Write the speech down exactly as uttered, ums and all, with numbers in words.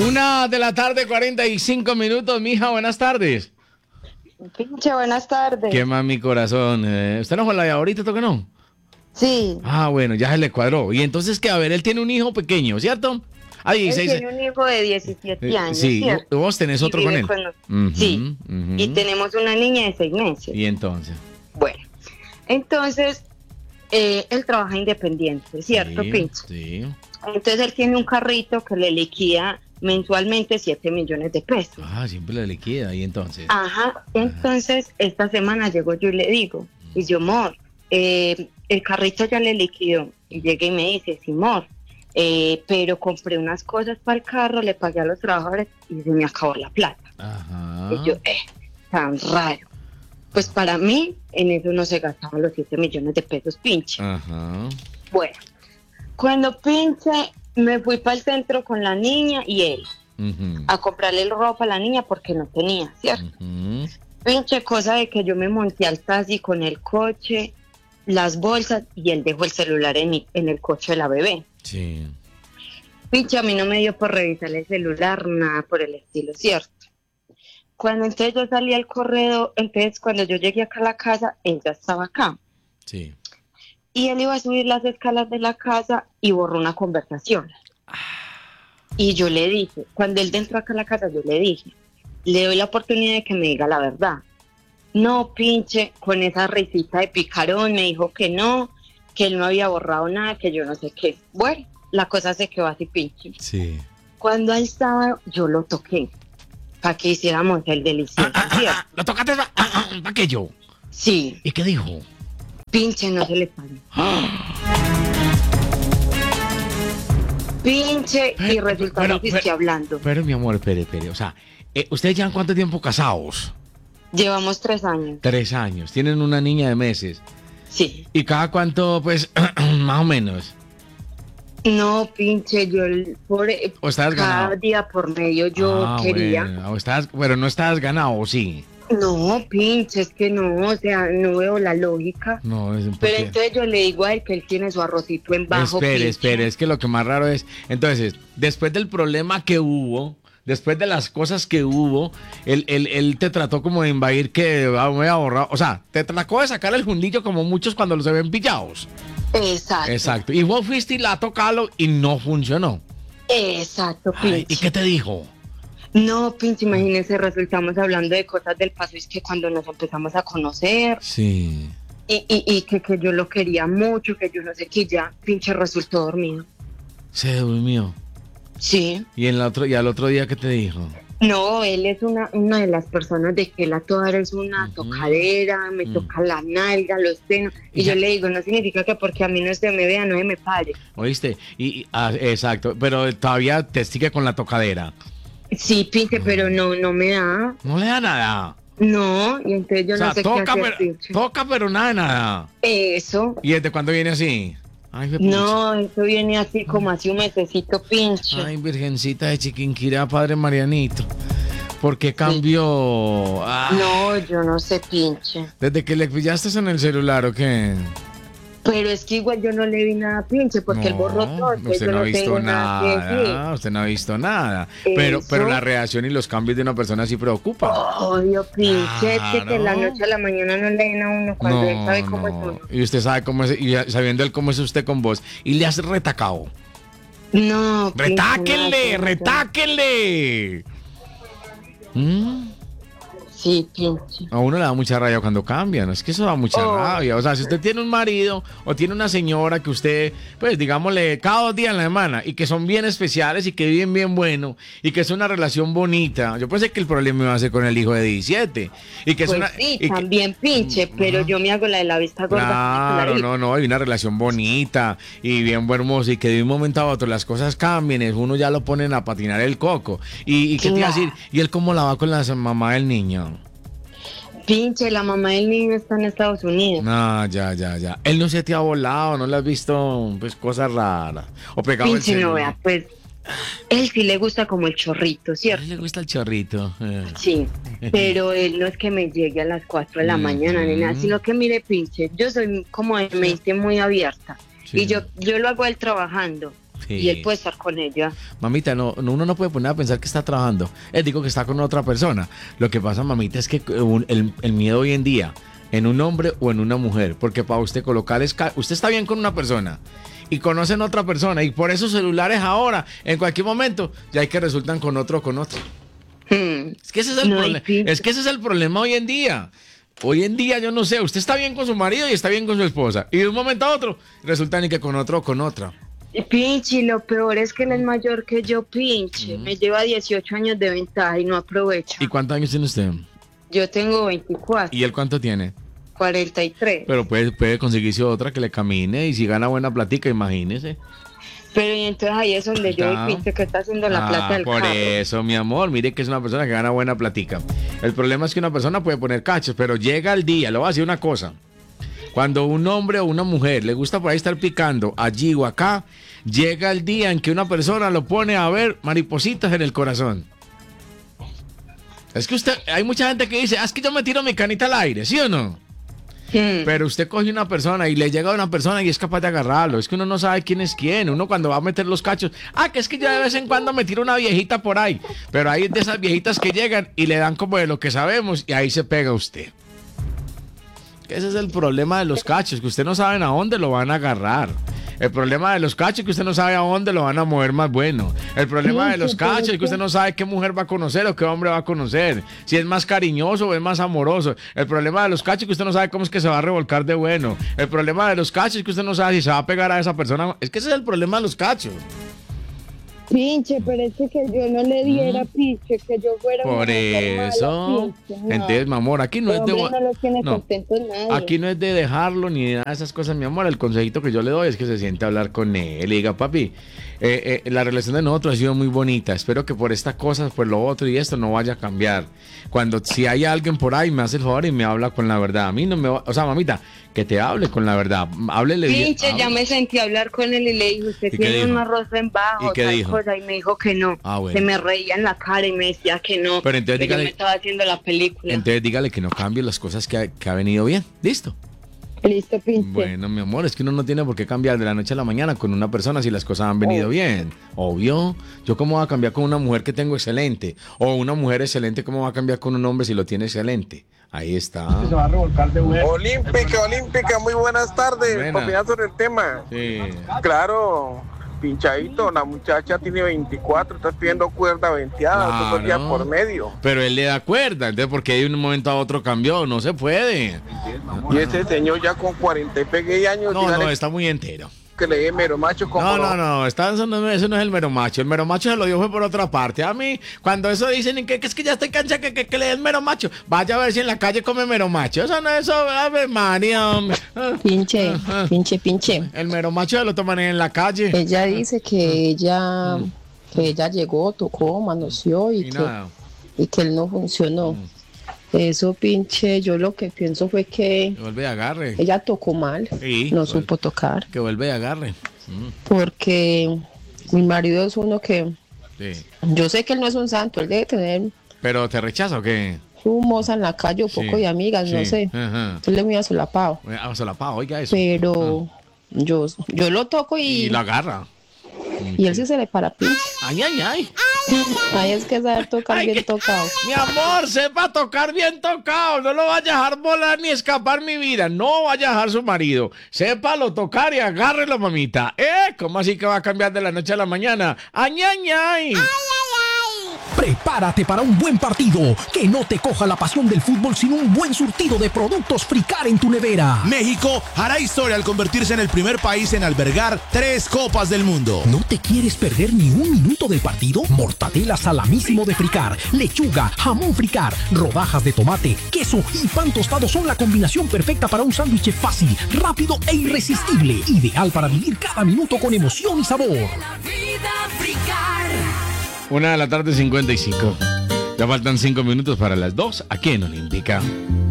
Una de la tarde, cuarenta y cinco minutos, mija, buenas tardes. Pinche, buenas tardes. ¿Qué más, mi corazón? Eh, ¿Usted no con la de ahorita, toque no? Sí. Ah, bueno, ya se le cuadró. Y entonces, que a ver, él tiene un hijo pequeño, ¿cierto? Ah, dieciséis. Él tiene un hijo de diecisiete eh, años, sí, ¿cierto? vos tenés Y otro con vive él. con- Ujú, Sí. ujú. Y tenemos una niña de seis meses. Y entonces. Bueno, entonces, eh, él trabaja independiente, ¿cierto, Sí, Pinche? sí. Entonces, él tiene un carrito que le liquida mensualmente siete millones de pesos. Ah, siempre la liquida. Y entonces. Ajá, entonces esta semana llego yo y le digo, y yo, amor, eh, el carrito ya le liquidó. Y llega y me dice, sí, amor, eh, pero compré unas cosas para el carro, le pagué a los trabajadores y se me acabó la plata. Ajá. Y yo, eh, tan raro. Pues para mí, en eso no se gastaban los siete millones de pesos, Pinche. Ajá. Bueno, cuando Pinche, me fui para el centro con la niña y él Ujú, a comprarle ropa a la niña porque no tenía, ¿cierto? ujú. Pinche cosa de que yo me monté al taxi con el coche, las bolsas y él dejó el celular en, mi- en el coche de la bebé. Sí. Pinche, a mí no me dio por revisar el celular, nada por el estilo, ¿cierto? Cuando entonces yo salí al corredor, entonces cuando yo llegué acá a la casa, él ya estaba acá. Sí. Y él iba a subir las escalas de la casa y borró una conversación. Y yo le dije, cuando él entró acá a la casa, yo le dije, le doy la oportunidad de que me diga la verdad. No, Pinche, con esa risita de picarón me dijo que no, que él no había borrado nada, que yo no sé qué. Bueno, la cosa se quedó así, Pinche. Sí. Cuando él estaba, yo lo toqué para que hiciéramos el delicioso, ¿cierto? ¿Lo tocaste? ¿Para ah, ah, qué yo? Sí, ¿Y qué dijo? Pinche, no se le paró. Pinche, y Pero, resultamos pero, que pero- hablando. Pero, mi amor, espere, espere. O sea, eh, ¿ustedes llevan cuánto tiempo casados? Llevamos tres años. Tres años. Tienen una niña de meses. Sí. ¿Y cada cuánto, pues, más o menos? No, Pinche, yo el- por, ¿O estabas cada ganado? día por medio yo Ah, quería. bueno. ¿O estabas, pero no estabas ganado, ¿o sí? No, Pinche, es que no, o sea, no veo la lógica. No, es un Pero poquito- entonces yo le digo a él que él tiene su arrocito en bajo. Espere, Pinche. espere, es que lo que más raro es, entonces, después del problema que hubo, después de las cosas que hubo, él, él, él te trató como de invadir que ah, me había borrado, o sea, te trató de sacar el fundillo como muchos cuando los ven pillados. Exacto. Exacto, y vos fuiste y la tocalo y no funcionó. Exacto, Ay, Pinche. ¿y qué te dijo? No, Pinche, imagínense, resultamos hablando de cosas del pasado, es que cuando nos empezamos a conocer, Sí. y, y, y que, que yo lo quería mucho, que yo no sé qué, ya, Pinche, resultó dormido. Se durmió. Sí. ¿Y, en la otro, y al otro día qué te dijo? No, él es una, una de las personas de que él a toda hora es una Ujú. tocadera, me Mm. toca la nalga, los senos, y, Y ya- yo le digo, no significa que porque a mí no se me vea, no se me pare. ¿Oíste? Y, y- ah, exacto, pero todavía te sigue con la tocadera. Sí, Pinche, pero no, no me da, No le da nada. no, y entonces yo O sea, no sé toca, qué hacer, pero, Pinche. toca, pero nada de nada. Eso, ¿Y desde cuándo viene así? Ay, me no, eso viene así como así un mesecito, Pinche. Ay, virgencita de Chiquinquirá, padre Marianito. ¿Por qué cambió? Ah, No, yo no sé, Pinche. ¿Desde que le pillaste en el celular o qué? Pero es que igual yo no le vi nada, Pinche, porque él borró todo, entonces usted yo no ha no visto tengo nada que decir. nada, usted no ha visto nada. Pero, Eso. pero la reacción y los cambios de una persona sí preocupan. Obvio, Pinche, es que de la Claro. noche a la mañana no le den a uno cuando él sabe cómo es uno. Y usted sabe cómo es, y ya sabiendo él cómo es usted con vos. Y le has retacado. No, Pinche, ¡Retáquenle! nada, ¡Retáquenle! ¿Mm? Sí, Pinche. A uno le da mucha rabia cuando cambian, es que eso da mucha Oh. rabia. O sea, si usted tiene un marido o tiene una señora que usted, pues digámosle, cada dos días en la semana y que son bien especiales y que viven bien bueno y que es una relación bonita, yo pensé que el problema iba a ser con el hijo de diecisiete y que es Pues una. sí, y que- también, Pinche, pero yo me hago la de la vista gorda. Claro, no, no, hay una relación bonita y bien hermosa y que de un momento a otro las cosas cambien, es uno ya lo ponen a patinar el coco. ¿Y, y qué te iba a decir? ¿Y él cómo la va con la mamá del niño? Pinche, la mamá del niño está en Estados Unidos. No, ya, ya, ya. Él no se te ha volado, no le has visto, pues, cosas raras. O pegado el Pinche, no celular. vea, pues, él sí le gusta como el chorrito, A ¿cierto? él le gusta el chorrito. eh. Sí, pero él no es que me llegue a las cuatro de la Mm. mañana ni nada, sino que mire, Pinche, yo soy como de mente muy abierta Sí. y yo yo lo hago a él trabajando Sí. y él puede estar con ella. Mamita, no, no, uno no puede poner a pensar que está trabajando. Él digo que está con otra persona. Lo que pasa, mamita, es que un- el, el miedo hoy en día, en un hombre o en una mujer, porque para usted colocar esca- usted está bien con una persona y conocen otra persona y por esos celulares ahora, en cualquier momento, ya hay que resultan con otro o con otro. Hmm. Es que ese es el No, problema. y sí. Es que ese es el problema hoy en día. Hoy en día, yo no sé, usted está bien con su marido y está bien con su esposa. Y de un momento a otro, resulta ni que con otro o con otra. Y Pinche, lo peor es que él es mayor que yo, Pinche. Me lleva dieciocho años de ventaja y no aprovecha. ¿Y cuántos años tiene usted? Yo tengo veinticuatro, ¿Y él cuánto tiene? cuarenta y tres. Pero puede, puede conseguirse otra que le camine y si gana buena platica, imagínese. Pero y entonces ahí es donde yo Ah. vi, Pinche, que está haciendo la Ah, plata del por carro. eso, mi amor, mire que es una persona que gana buena platica. El problema es que una persona puede poner cachos, pero llega el día, le voy a decir una cosa. Cuando un hombre o una mujer le gusta por ahí estar picando allí o acá, llega el día en que una persona lo pone a ver maripositas en el corazón. Es que usted, hay mucha gente que dice, ah, es que yo me tiro mi canita al aire, ¿sí o no? Hmm. Pero usted coge una persona y le llega a una persona y es capaz de agarrarlo. Es que uno no sabe quién es quién. Uno cuando va a meter los cachos, ah, que es que yo de vez en cuando me tiro una viejita por ahí. Pero hay de esas viejitas que llegan y le dan como de lo que sabemos y ahí se pega usted. Que ese es el problema de los cachos, que usted no sabe a dónde lo van a agarrar. El problema de los cachos es que usted no sabe a dónde lo van a mover más bueno. El problema de los cachos es que usted no sabe qué mujer va a conocer o qué hombre va a conocer. Si es más cariñoso o es más amoroso. El problema de los cachos es que usted no sabe cómo es que se va a revolcar de bueno. El problema de los cachos es que usted no sabe si se va a pegar a esa persona. Es que ese es el problema de los cachos. Pinche, pero es que yo no le diera pinche, que yo fuera Por una mujer eso. mala, pinche, no. Entonces, mi amor, aquí no El es de... hombre no los tiene no. contentos nadie. Aquí no es de dejarlo ni de nada de esas cosas, mi amor. El consejito que yo le doy es que se siente a hablar con él y diga, papi, eh, eh, la relación de nosotros ha sido muy bonita. Espero que por estas cosas, por lo otro y esto no vaya a cambiar. Cuando si hay alguien por ahí, me hace el favor y me habla con la verdad. A mí no me va... O sea, mamita, que te hable con la verdad. Háblele bien. Pinche, ya hable. me sentí a hablar con él y le dije, usted ¿Y qué tiene dijo? un arroz en bajo, ¿Y qué tal dijo? cosa, y me dijo que no. Ah, bueno. Se me reía en la cara y me decía que no, Pero entonces que yo dígale- me estaba haciendo la película. Entonces dígale que no cambie las cosas que ha, que ha venido bien. ¿Listo? Listo, pinche. Bueno, mi amor, es que uno no tiene por qué cambiar de la noche a la mañana con una persona si las cosas han venido Oh. bien. Obvio. Yo cómo voy a cambiar con una mujer que tengo excelente. O una mujer excelente, ¿cómo va a cambiar con un hombre si lo tiene excelente? Ahí está. Olímpica, Olímpica, muy buenas tardes. Buena. Opinar sobre el tema. Sí. Claro, pinchadito, la muchacha tiene veinticuatro, está pidiendo cuerda venteada, Claro. todo el día por medio. Pero él le da cuerda, entonces porque de un momento a otro cambió, no se puede. Y ese señor ya con cuarenta y pegue años, No, dígale no, está muy entero. que le dé mero macho como No, lo- no, no, está, eso, no eso no es el mero macho. El mero macho se lo dio fue por otra parte. A mí, cuando eso dicen que, que es que ya estoy cansado que, que, que le den mero macho, vaya a ver si en la calle come mero macho. Eso no es eso, ave María, hombre. Ah, Pinche, Ajá. pinche, pinche. El mero macho se lo toman en la calle. Ella dice que ella, que ella llegó, tocó, manoseó y, Y que, nada. y que él no funcionó. Eso, pinche, yo lo que pienso fue que Que vuelve y agarre. ella tocó mal, Sí, no pues. supo tocar, Que vuelve y agarre. Mm, porque mi marido es uno que, sí. yo sé que él no es un santo, él debe tener ¿Pero te rechaza o qué? su moza en la calle, un Sí, poco de amigas, no sí, sé, ajá. él es muy asolapado, Ah, solapado, oiga eso. pero yo, yo lo toco Y y, lo agarra. y él sí se le para pinche. Ay, ay, ay. Ay, es que saber tocar Ay, bien que- tocado. Mi amor, sepa tocar bien tocado. No lo vaya a dejar volar ni escapar mi vida. No vaya a dejar su marido. Sépalo tocar y agárrelo, mamita. ¿Eh? ¿Cómo así que va a cambiar de la noche a la mañana? ¡Ay, ay, ay! Prepárate para un buen partido. Que no te coja la pasión del fútbol sin un buen surtido de productos Fricar en tu nevera. México hará historia al convertirse en el primer país en albergar tres Copas del Mundo. ¿No te quieres perder ni un minuto del partido? Mortadela salamísimo de Fricar, lechuga, jamón Fricar, rodajas de tomate, queso y pan tostado son la combinación perfecta para un sándwich fácil, rápido e irresistible. Ideal para vivir cada minuto con emoción y sabor. Una de la tarde, cincuenta y cinco. Ya faltan cinco minutos para las dos aquí en Olímpica.